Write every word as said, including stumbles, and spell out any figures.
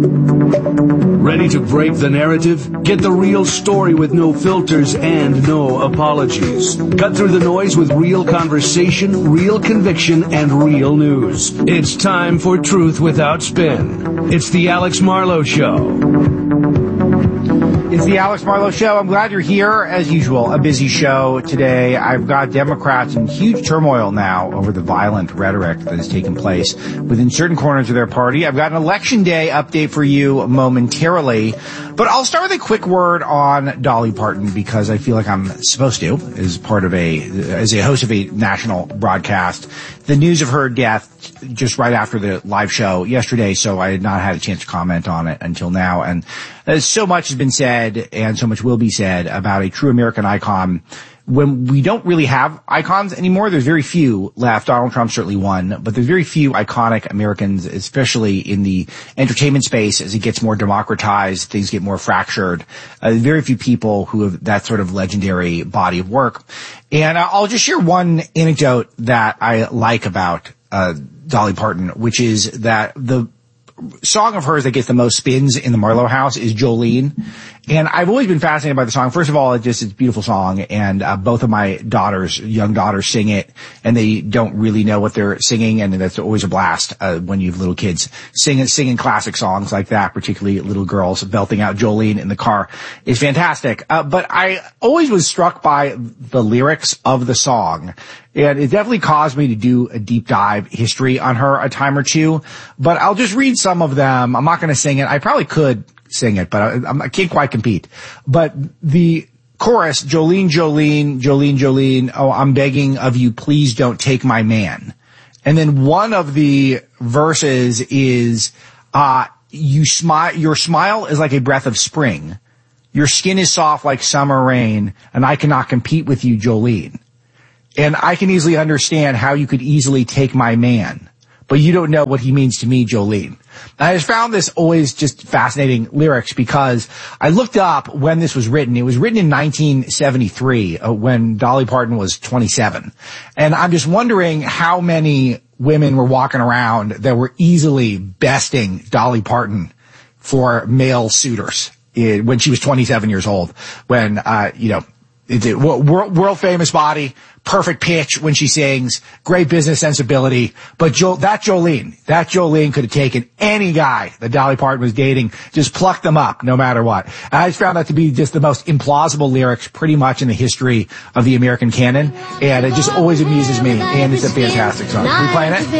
Ready to break the narrative? Get the real story with no filters and no apologies. Cut through the noise with real conversation, real conviction, and real news. It's time for Truth Without Spin. It's the Alex Marlow Show. It's the Alex Marlow Show. I'm glad you're here. As usual, a busy show today. I've got Democrats in huge turmoil now over the violent rhetoric that is taking place within certain corners of their party. I've got an election day update for you momentarily, but I'll start with a quick word on Dolly Parton because I feel like I'm supposed to, as part of a, as a host of a national broadcast. The news of her death just right after the live show yesterday, so I had not had a chance to comment on it until now. And uh, so much has been said and so much will be said about a true American icon. When we don't really have icons anymore, there's very few left. Donald Trump's certainly one, but there's very few iconic Americans, especially in the entertainment space as it gets more democratized, things get more fractured. Uh, very few people who have that sort of legendary body of work. And I'll just share one anecdote that I like about uh Dolly Parton, which is that the song of hers that gets the most spins in the Marlowe house is Jolene. And I've always been fascinated by the song. First of all, it just, it's a beautiful song. And, uh, both of my daughters, young daughters sing it and they don't really know what they're singing. And that's always a blast, uh, when you have little kids singing, singing classic songs like that, particularly little girls belting out Jolene in the car is fantastic. Uh, but I always was struck by the lyrics of the song. And it definitely caused me to do a deep dive history on her a time or two. But I'll just read some of them. I'm not going to sing it. I probably could sing it, but I, I can't quite compete. But the chorus, Jolene, Jolene, Jolene, Jolene, oh, I'm begging of you, please don't take my man. And then one of the verses is, uh, you smile, your smile is like a breath of spring. Your skin is soft like summer rain, and I cannot compete with you, Jolene. And I can easily understand how you could easily take my man, but you don't know what he means to me, Jolene. I just found this always just fascinating lyrics because I looked up when this was written. It was written in nineteen seventy-three, uh, when Dolly Parton was twenty-seven. And I'm just wondering how many women were walking around that were easily besting Dolly Parton for male suitors uh, when she was twenty-seven years old, when, uh, you know, it's a world, world famous body, perfect pitch when she sings, great business sensibility. But jo- that Jolene, that Jolene could have taken any guy that Dolly Parton was dating, just plucked them up no matter what. And I just found that to be just the most implausible lyrics pretty much in the history of the American canon. And it just always amuses me. And it's a fantastic song. Are we playing it?